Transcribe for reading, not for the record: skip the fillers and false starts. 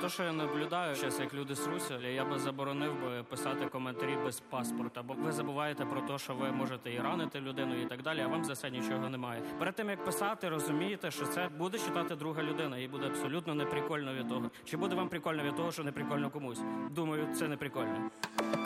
то, що я наблюдаю, зараз як люди сруся, я би заборонив би писати коментарі без паспорта, бо ви забуваєте про те, що ви можете і ранити людину і так далі, а вам за це нічого немає. Перед тим, як писати, розумієте, що це буде читати друга людина, і буде абсолютно неприкольно від того. Чи буде вам прикольно від того, що не прикольно комусь? Думаю, це не прикольно.